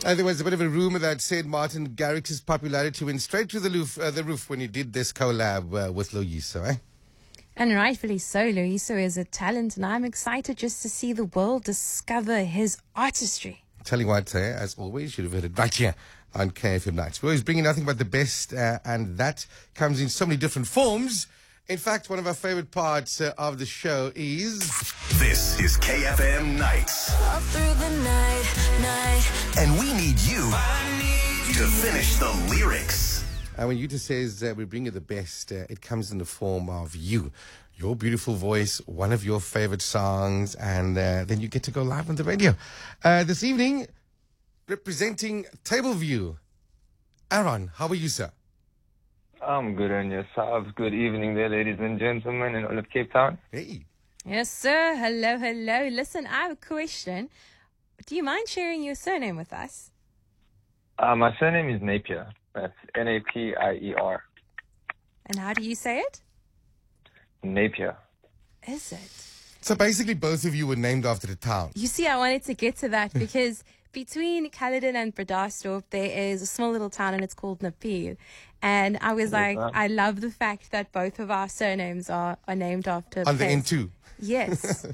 There was a bit of a rumor that said Martin Garrix's popularity went straight to the roof when he did this collab with Loyiso, eh? And rightfully so. Loyiso is a talent, and I'm excited just to see the world discover his artistry. Tell you what, as always, you'd have heard it right here on KFM Nights. We're always bringing nothing but the best, and that comes in so many different forms. In fact, one of our favorite parts of the show is... This is KFM Nights. All through the night. And we need you to finish the lyrics. And when Yuta says we bring you the best, it comes in the form of you. Your beautiful voice, one of your favorite songs, and then you get to go live on the radio. This evening, representing Tableview, Aaron, how are you, sir? I'm good on yourselves. Good evening there, ladies and gentlemen in all of Cape Town. Hey. Yes, sir. Hello. Listen, I have a question. Do you mind sharing your surname with us? My surname is Napier. That's Napier. And how do you say it? Napier. Is it? So basically, both of you were named after the town. You see, I wanted to get to that because between Caledon and Bredasdorp, there is a small little town and it's called Napier. And I was like, I love the fact that both of our surnames are named after On the place. N2. Yes.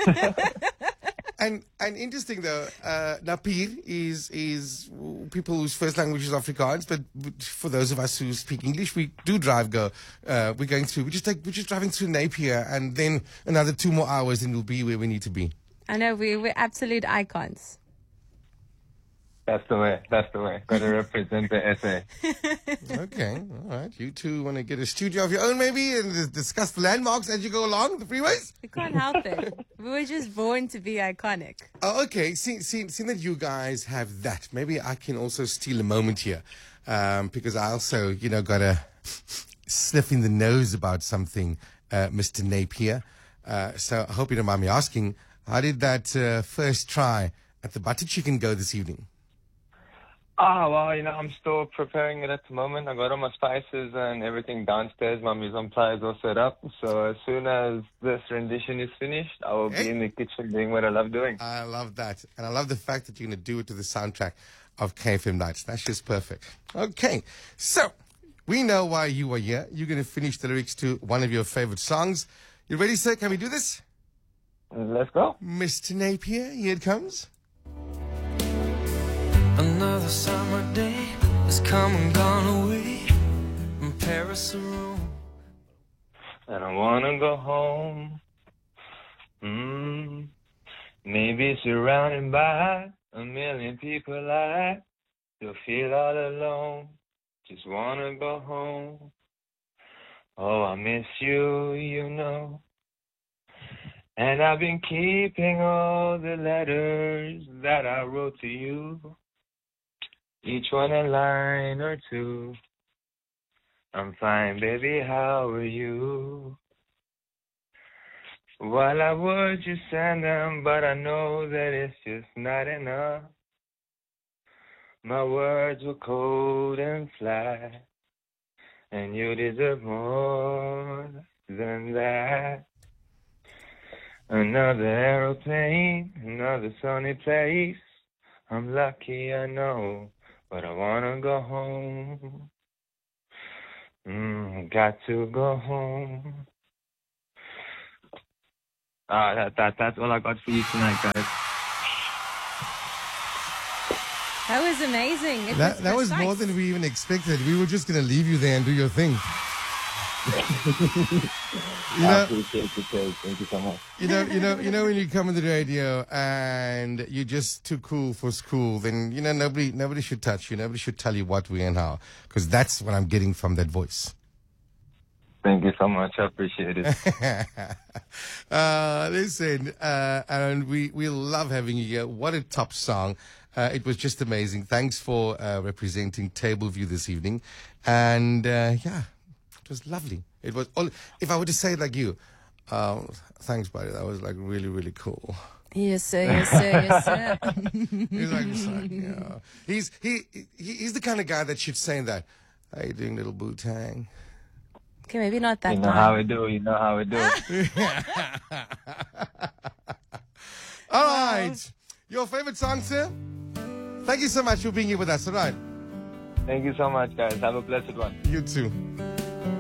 And interesting though, Napier is people whose first language is Afrikaans, but for those of us who speak English, we do we're just driving through Napier, and then another 2 more hours and we'll be where we need to be. I know, we're absolute icons. That's the way. Got to represent the SA. Okay, all right. You two want to get a studio of your own maybe and discuss the landmarks as you go along, the freeways? We can't help it. We were just born to be iconic. Oh, okay. Seeing that you guys have that, maybe I can also steal a moment here, because I also, got a sniff in the nose about something, Mr. Napier. So I hope you don't mind me asking, how did that first try at the butter chicken go this evening? Well, I'm still preparing it at the moment. I got all my spices and everything downstairs. My mise en place is all set up. So as soon as this rendition is finished, I will be in the kitchen doing what I love doing. I love that. And I love the fact that you're going to do it to the soundtrack of KFM Nights. That's just perfect. Okay. So we know why you are here. You're going to finish the lyrics to one of your favorite songs. You ready, sir? Can we do this? Let's go. Mr. Napier, here it comes. Another summer day has come and gone away from Paris or Rome. And I wanna go home. Maybe surrounded by a million people, I still feel all alone. Just wanna go home. Oh, I miss you, And I've been keeping all the letters that I wrote to you. Each one a line or two. I'm fine, baby, how are you? Well, I would just send them, but I know that it's just not enough. My words were cold and flat, and you deserve more than that. Another aeroplane, another sunny place. I'm lucky, I know, but I wanna go home. Got to go home. That's all I got for you tonight, guys. That was amazing. That was more than we even expected. We were just going to leave you there and do your thing. I appreciate it, Kate. Thank you so much. You know when you come on the radio and you're just too cool for school, then nobody should touch you. Nobody should tell you what, we, and how, because that's what I'm getting from that voice. Thank you so much. I appreciate it. Listen, Aaron, we love having you here. What a top song. It was just amazing. Thanks for representing Tableview this evening. And it was lovely. It was all, if I were to say it like you, thanks, buddy. That was like really, really cool. Yes, sir. Yes, sir. Yes, sir. He's like, yeah. He's the kind of guy that should say that. How you doing, little Wu-Tang? Okay, maybe not that You know how we do. You know how we do. All right. Your favorite song, sir? Thank you so much for being here with us. All right. Thank you so much, guys. Have a blessed one. You too.